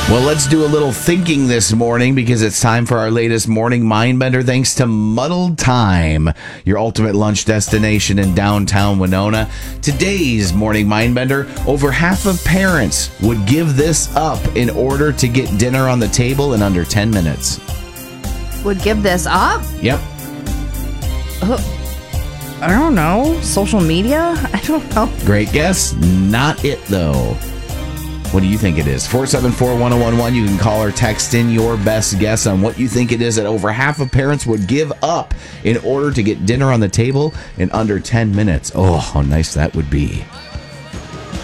Well, let's do a little thinking this morning because it's time for our latest morning Mindbender thanks to Muddled Time, your ultimate lunch destination in downtown Winona. Today's morning Mindbender, over half of parents would give this up in order to get dinner on the table in under 10 minutes. Would give this up? Yep. I don't know. Social media? I don't know. Great guess. Not it, though. What do you think it is? 474-1011. You can call or text in your best guess on what you think it is that over half of parents would give up in order to get dinner on the table in under 10 minutes. Oh, how nice that would be.